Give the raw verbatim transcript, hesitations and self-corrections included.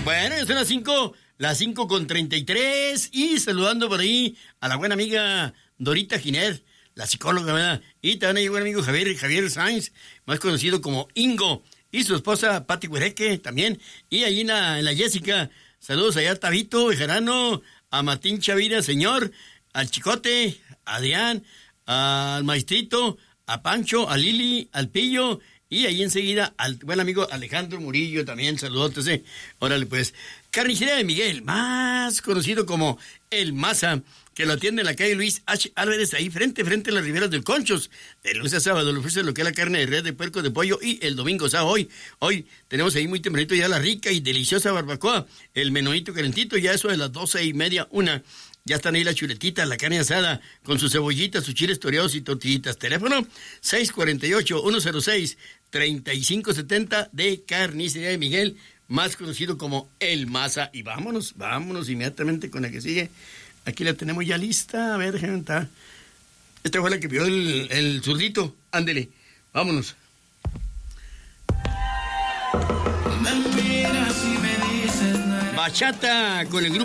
Bueno, son las cinco, las cinco con treinta y tres, y saludando por ahí a la buena amiga Dorita Giner, la psicóloga, ¿verdad? Y también hay un buen amigo Javier, Javier Sainz, más conocido como Ingo, y su esposa Pati Huereque también, y ahí en la, en la Jessica, saludos allá a Tabito, Bejarano, a Martín Chavira, señor, al Chicote, a Adrián, al Maestrito, a Pancho, a Lili, al Pillo, y ahí enseguida al buen amigo Alejandro Murillo también, saludos, ¿eh? Órale pues, Carnicería de Miguel, más conocido como El Maza, que lo atiende en la calle Luis H. Álvarez, ahí frente, frente a las riberas del Conchos. De lunes a sábado le ofrece lo que es la carne de res, de puerco, de pollo, y el domingo, o sea, hoy, hoy tenemos ahí muy tempranito ya la rica y deliciosa barbacoa, el menudito calentito, ya eso de las doce y media, una. Ya están ahí las chuletitas, la carne asada, con sus cebollitas, sus chiles toreados y tortillitas. Teléfono seis cuatro ocho, uno cero seis, tres cinco siete cero de Carnicería de Miguel, más conocido como El Maza. Y vámonos, vámonos inmediatamente con la que sigue. Aquí la tenemos ya lista. A ver, gente. Esta fue la que vio el, el zurdito. Ándele, vámonos. Bachata con el grupo